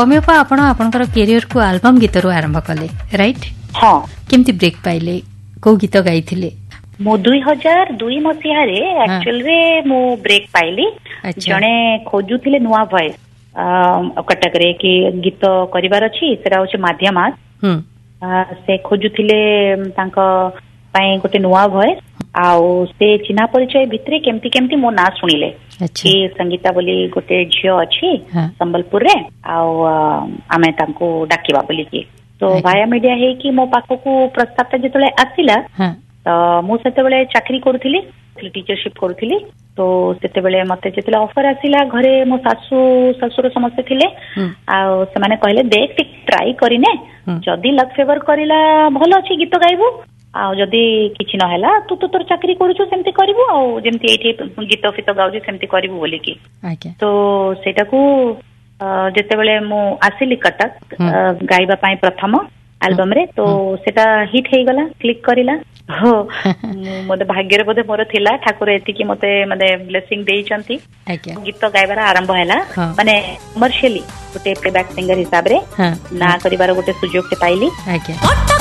कमियोपा आपण आपनकर कैरियर को एल्बम गीत रो आरंभ कले राइट हाँ केमती ब्रेक पाइले को गीत गाइथिले मो 2002 मसीहा रे एक्चुअल रे मो ब्रेक पाइली जणे खोजुथिले नुवा वॉइस कटक रे कि गीत करिवार अछि सेरा होचे माध्यमास से खोजुथिले तांको पई गोटे नुवा वॉइस आउ से चिन्हा परिचय भितरे केमती केमती मो ना सुनिले कि संगीता बोली गोटे झियो अछि संबलपुर रे आउ आमे तांको डाकिबा बोली कि तो भाया मीडिया हे कि मो पाखो को प्रस्ताव जेतले आसिला तो मु सेते बेले चाकरी करूथिली टीचरशिप करूथिली तो सेते बेले मते जेतले ऑफर आसिला घरे मो सासू ससुर समस्त थिले आ से माने कहले देख टिक ट्राई करिने जदी लक फेवर करिला भलो अछि गीत गाइबू आ जदी किछि न हैला तू तो तोर चाकरी करूछु सेमती करिवू आ जेमती एठी गीत फित गाउछु सेमती करिवू बोली कि तो सेटा को जेते बेले मु आसिली कटक गाइबा पई प्रथम एल्बम रे तो सेटा हिट हे गला क्लिक करिला हो मते भाग्य बोधे मोर थिला ठाकुर एति कि मते माने ब्लेसिंग देई चंती गीत गाइबार आरंभ हैला माने कमर्शियली गोटे प्लेबैक सिंगर हिसाब रे ना करिवार गोटे सुजोग के पाइली